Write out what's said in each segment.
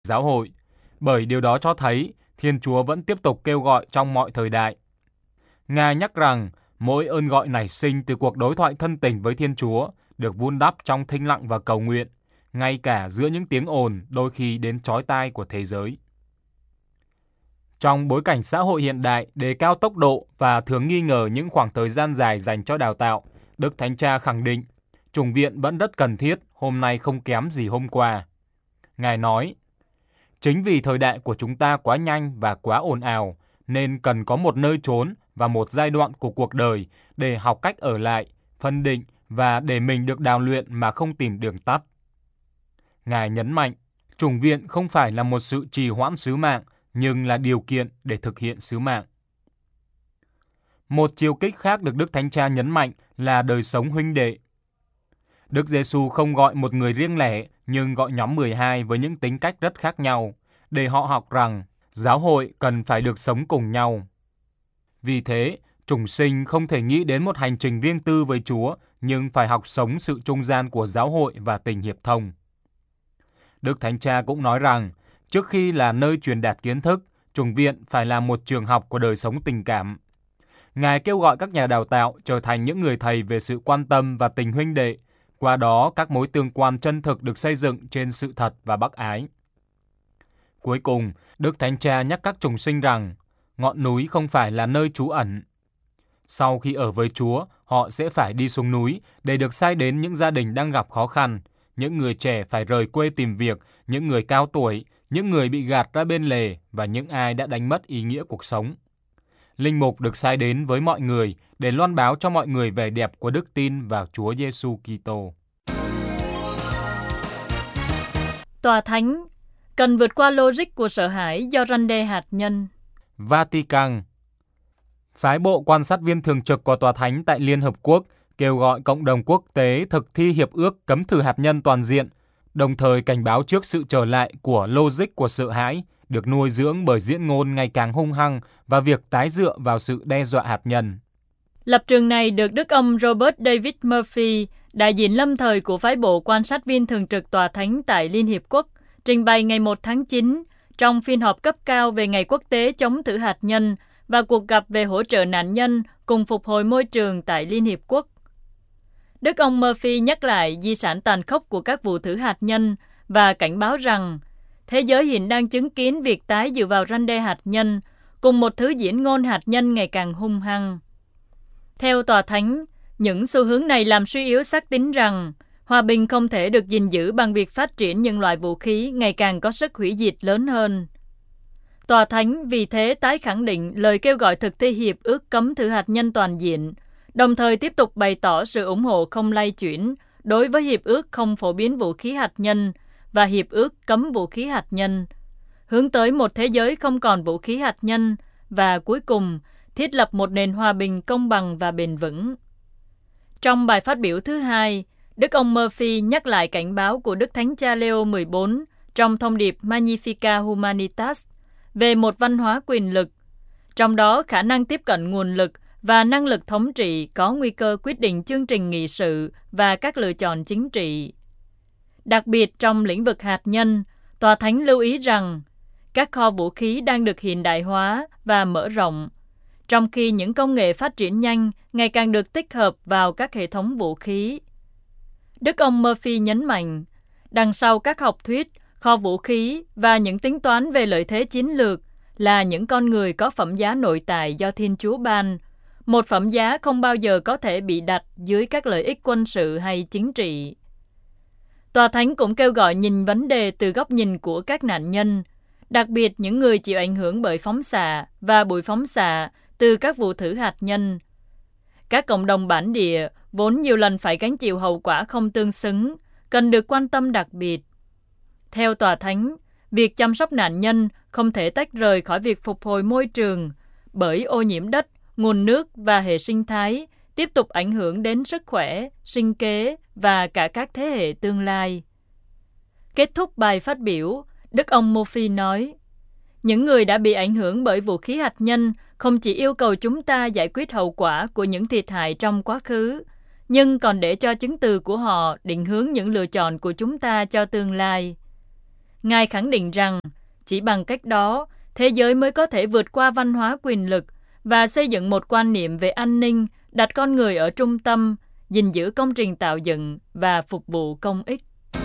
giáo hội, bởi điều đó cho thấy Thiên Chúa vẫn tiếp tục kêu gọi trong mọi thời đại. Ngài nhắc rằng mỗi ơn gọi nảy sinh từ cuộc đối thoại thân tình với Thiên Chúa được vun đắp trong thinh lặng và cầu nguyện, ngay cả giữa những tiếng ồn đôi khi đến chói tai của thế giới. Trong bối cảnh xã hội hiện đại đề cao tốc độ và thường nghi ngờ những khoảng thời gian dài dành cho đào tạo, Đức Thánh Cha khẳng định chủng viện vẫn rất cần thiết, hôm nay không kém gì hôm qua. Ngài nói, chính vì thời đại của chúng ta quá nhanh và quá ồn ào, nên cần có một nơi trốn và một giai đoạn của cuộc đời để học cách ở lại, phân định và để mình được đào luyện mà không tìm đường tắt. Ngài nhấn mạnh, chủng viện không phải là một sự trì hoãn sứ mạng, nhưng là điều kiện để thực hiện sứ mạng. Một chiêu kích khác được Đức Thánh Cha nhấn mạnh là đời sống huynh đệ. Đức Giêsu không gọi một người riêng lẻ, nhưng gọi nhóm 12 với những tính cách rất khác nhau, để họ học rằng giáo hội cần phải được sống cùng nhau. Vì thế, chủng sinh không thể nghĩ đến một hành trình riêng tư với Chúa, nhưng phải học sống sự trung gian của giáo hội và tình hiệp thông. Đức Thánh Cha cũng nói rằng, trước khi là nơi truyền đạt kiến thức, chủng viện phải là một trường học của đời sống tình cảm. Ngài kêu gọi các nhà đào tạo trở thành những người thầy về sự quan tâm và tình huynh đệ, qua đó các mối tương quan chân thực được xây dựng trên sự thật và bác ái. Cuối cùng, Đức Thánh Cha nhắc các chủng sinh rằng, ngọn núi không phải là nơi trú ẩn. Sau khi ở với Chúa, họ sẽ phải đi xuống núi để được sai đến những gia đình đang gặp khó khăn, những người trẻ phải rời quê tìm việc, những người cao tuổi, những người bị gạt ra bên lề và những ai đã đánh mất ý nghĩa cuộc sống. Linh mục được sai đến với mọi người để loan báo cho mọi người vẻ đẹp của đức tin vào Chúa Giêsu Kitô. Tòa Thánh cần vượt qua logic của sợ hãi do răn đe hạt nhân. Vatican. Phái bộ quan sát viên thường trực của Tòa Thánh tại Liên Hợp Quốc kêu gọi cộng đồng quốc tế thực thi hiệp ước cấm thử hạt nhân toàn diện, đồng thời cảnh báo trước sự trở lại của logic của sợ hãi, được nuôi dưỡng bởi diễn ngôn ngày càng hung hăng và việc tái dựa vào sự đe dọa hạt nhân. Lập trường này được Đức ông Robert David Murphy, đại diện lâm thời của phái bộ quan sát viên thường trực Tòa Thánh tại Liên Hiệp Quốc, trình bày ngày 1 tháng 9 trong phiên họp cấp cao về Ngày Quốc tế chống thử hạt nhân và cuộc gặp về hỗ trợ nạn nhân cùng phục hồi môi trường tại Liên Hiệp Quốc. Đức ông Murphy nhắc lại di sản tàn khốc của các vụ thử hạt nhân và cảnh báo rằng thế giới hiện đang chứng kiến việc tái dựa vào răn đe hạt nhân cùng một thứ diễn ngôn hạt nhân ngày càng hung hăng. Theo Tòa Thánh, những xu hướng này làm suy yếu xác tín rằng hòa bình không thể được gìn giữ bằng việc phát triển những loại vũ khí ngày càng có sức hủy diệt lớn hơn. Tòa Thánh vì thế tái khẳng định lời kêu gọi thực thi hiệp ước cấm thử hạt nhân toàn diện, đồng thời tiếp tục bày tỏ sự ủng hộ không lay chuyển đối với hiệp ước không phổ biến vũ khí hạt nhân và hiệp ước cấm vũ khí hạt nhân, hướng tới một thế giới không còn vũ khí hạt nhân và cuối cùng thiết lập một nền hòa bình công bằng và bền vững. Trong bài phát biểu thứ hai, Đức ông Murphy nhắc lại cảnh báo của Đức Thánh Cha Leo XIV trong thông điệp Magnificat Humanitas về một văn hóa quyền lực, trong đó khả năng tiếp cận nguồn lực và năng lực thống trị có nguy cơ quyết định chương trình nghị sự và các lựa chọn chính trị. Đặc biệt trong lĩnh vực hạt nhân, Tòa Thánh lưu ý rằng các kho vũ khí đang được hiện đại hóa và mở rộng, trong khi những công nghệ phát triển nhanh ngày càng được tích hợp vào các hệ thống vũ khí. Đức ông Murphy nhấn mạnh, đằng sau các học thuyết, kho vũ khí và những tính toán về lợi thế chiến lược là những con người có phẩm giá nội tại do Thiên Chúa ban, một phẩm giá không bao giờ có thể bị đặt dưới các lợi ích quân sự hay chính trị. Tòa Thánh cũng kêu gọi nhìn vấn đề từ góc nhìn của các nạn nhân, đặc biệt những người chịu ảnh hưởng bởi phóng xạ và bụi phóng xạ từ các vụ thử hạt nhân. Các cộng đồng bản địa vốn nhiều lần phải gánh chịu hậu quả không tương xứng, cần được quan tâm đặc biệt. Theo Tòa Thánh, việc chăm sóc nạn nhân không thể tách rời khỏi việc phục hồi môi trường, bởi ô nhiễm đất, nguồn nước và hệ sinh thái tiếp tục ảnh hưởng đến sức khỏe, sinh kế và cả các thế hệ tương lai. Kết thúc bài phát biểu, Đức ông Murphy nói, những người đã bị ảnh hưởng bởi vũ khí hạt nhân không chỉ yêu cầu chúng ta giải quyết hậu quả của những thiệt hại trong quá khứ, nhưng còn để cho chứng từ của họ định hướng những lựa chọn của chúng ta cho tương lai. Ngài khẳng định rằng chỉ bằng cách đó, thế giới mới có thể vượt qua văn hóa quyền lực và xây dựng một quan niệm về an ninh, đặt con người ở trung tâm, gìn giữ công trình tạo dựng và phục vụ công ích.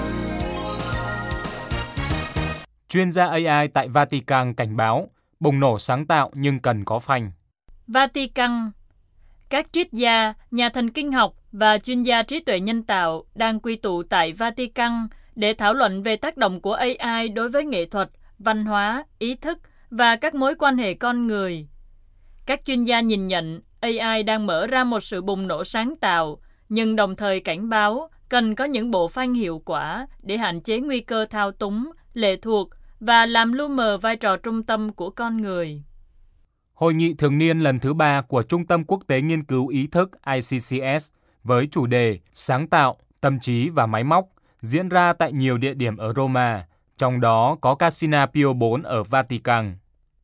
Chuyên gia AI tại Vatican cảnh báo, bùng nổ sáng tạo nhưng cần có phanh. Vatican. Các triết gia, nhà thần kinh học và chuyên gia trí tuệ nhân tạo đang quy tụ tại Vatican để thảo luận về tác động của AI đối với nghệ thuật, văn hóa, ý thức và các mối quan hệ con người. Các chuyên gia nhìn nhận AI đang mở ra một sự bùng nổ sáng tạo, nhưng đồng thời cảnh báo cần có những bộ phanh hiệu quả để hạn chế nguy cơ thao túng, lệ thuộc và làm lu mờ vai trò trung tâm của con người. Hội nghị thường niên lần thứ 3 của Trung tâm Quốc tế Nghiên cứu Ý thức ICCS với chủ đề Sáng tạo, tâm trí và máy móc diễn ra tại nhiều địa điểm ở Roma, trong đó có Casina Pio IV ở Vatican.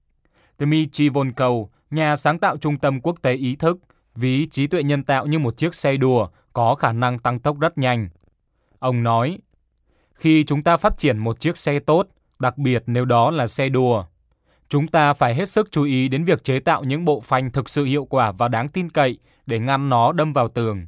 Dmitry Volkov, nhà sáng tạo Trung tâm Quốc tế Ý thức, ví trí tuệ nhân tạo như một chiếc xe đua có khả năng tăng tốc rất nhanh. Ông nói, khi chúng ta phát triển một chiếc xe tốt, đặc biệt nếu đó là xe đua, chúng ta phải hết sức chú ý đến việc chế tạo những bộ phanh thực sự hiệu quả và đáng tin cậy để ngăn nó đâm vào tường.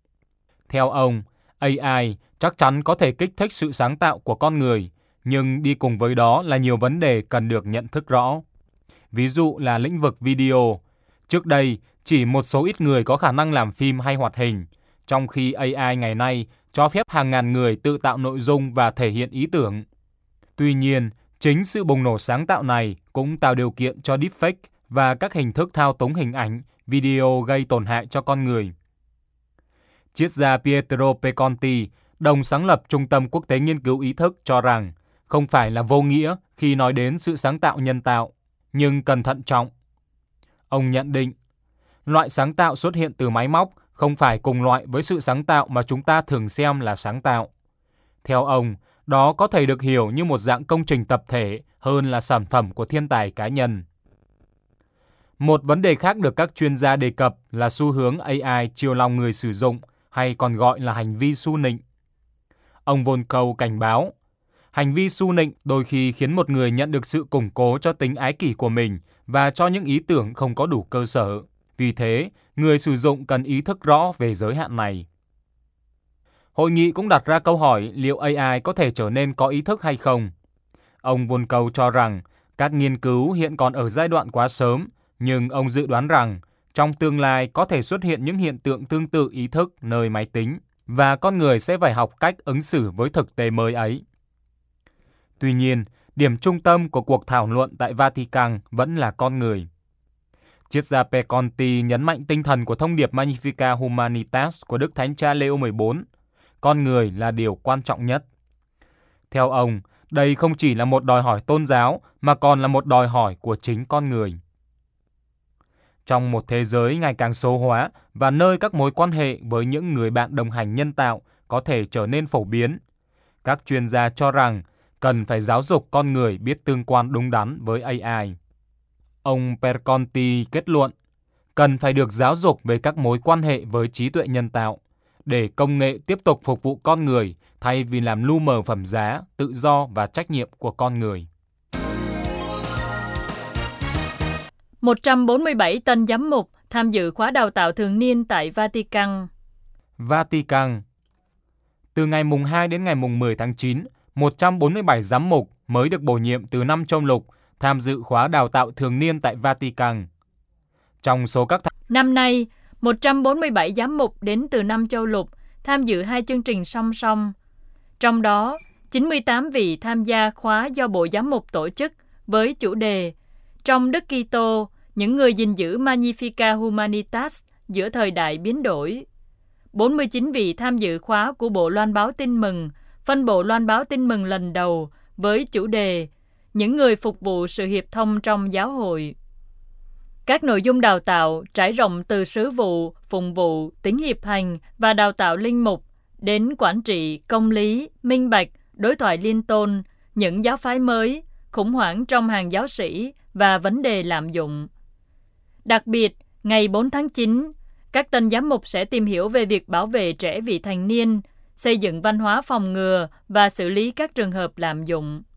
Theo ông, AI chắc chắn có thể kích thích sự sáng tạo của con người, nhưng đi cùng với đó là nhiều vấn đề cần được nhận thức rõ. Ví dụ là lĩnh vực video. Trước đây, chỉ một số ít người có khả năng làm phim hay hoạt hình, trong khi AI ngày nay cho phép hàng ngàn người tự tạo nội dung và thể hiện ý tưởng. Tuy nhiên, chính sự bùng nổ sáng tạo này cũng tạo điều kiện cho deepfake và các hình thức thao túng hình ảnh, video gây tổn hại cho con người. Triết gia Pietro Peconti, đồng sáng lập Trung tâm Quốc tế Nghiên cứu Ý thức cho rằng không phải là vô nghĩa khi nói đến sự sáng tạo nhân tạo, nhưng cần thận trọng. Ông nhận định, loại sáng tạo xuất hiện từ máy móc không phải cùng loại với sự sáng tạo mà chúng ta thường xem là sáng tạo. Theo ông, đó có thể được hiểu như một dạng công trình tập thể hơn là sản phẩm của thiên tài cá nhân. Một vấn đề khác được các chuyên gia đề cập là xu hướng AI chiều lòng người sử dụng, hay còn gọi là hành vi su nịnh. Ông Volkov cảnh báo, hành vi su nịnh đôi khi khiến một người nhận được sự củng cố cho tính ái kỷ của mình và cho những ý tưởng không có đủ cơ sở. Vì thế, người sử dụng cần ý thức rõ về giới hạn này. Hội nghị cũng đặt ra câu hỏi liệu AI có thể trở nên có ý thức hay không. Ông Volkov cho rằng các nghiên cứu hiện còn ở giai đoạn quá sớm, nhưng ông dự đoán rằng trong tương lai có thể xuất hiện những hiện tượng tương tự ý thức nơi máy tính, và con người sẽ phải học cách ứng xử với thực tế mới ấy. Tuy nhiên, điểm trung tâm của cuộc thảo luận tại Vatican vẫn là con người. Triết gia Peconti nhấn mạnh tinh thần của thông điệp Magnificat Humanitas của Đức Thánh Cha Leo XIV, con người là điều quan trọng nhất. Theo ông, đây không chỉ là một đòi hỏi tôn giáo mà còn là một đòi hỏi của chính con người. Trong một thế giới ngày càng số hóa và nơi các mối quan hệ với những người bạn đồng hành nhân tạo có thể trở nên phổ biến, các chuyên gia cho rằng cần phải giáo dục con người biết tương quan đúng đắn với AI. Ông Peconti kết luận, cần phải được giáo dục về các mối quan hệ với trí tuệ nhân tạo, để công nghệ tiếp tục phục vụ con người thay vì làm lu mờ phẩm giá, tự do và trách nhiệm của con người. 147 tân giám mục tham dự khóa đào tạo thường niên tại Vatican. Vatican. Từ ngày mùng 2 đến ngày mùng 10 tháng 9, 147 giám mục mới được bổ nhiệm từ 5 châu lục tham dự khóa đào tạo thường niên tại Vatican. Trong số các năm nay, 147 giám mục đến từ 5 châu lục tham dự 2 chương trình song song. Trong đó, 98 vị tham gia khóa do Bộ Giám mục tổ chức với chủ đề Trong Đức Kitô, những người gìn giữ Magnificat Humanitas giữa thời đại biến đổi. 49 vị tham dự khóa của Bộ Loan báo Tin mừng, phân bộ Loan báo Tin mừng lần đầu với chủ đề Những người phục vụ sự hiệp thông trong giáo hội. Các nội dung đào tạo trải rộng từ sứ vụ, phụng vụ, tính hiệp hành và đào tạo linh mục đến quản trị, công lý, minh bạch, đối thoại liên tôn, những giáo phái mới, khủng hoảng trong hàng giáo sĩ và vấn đề lạm dụng. Đặc biệt, ngày 4 tháng 9, các tân giám mục sẽ tìm hiểu về việc bảo vệ trẻ vị thành niên, xây dựng văn hóa phòng ngừa và xử lý các trường hợp lạm dụng.